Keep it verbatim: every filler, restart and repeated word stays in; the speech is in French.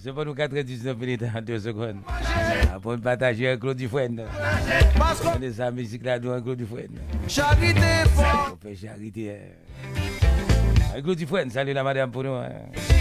c'est pas nous quatre-vingt-dix-neuf minutes en deux secondes. Pour partager un Claude Dufresne. On est sa musique là, nous, un Claude Dufresne. Charité fort. On fait charité. Un Claude Dufresne, salut la madame pour nous.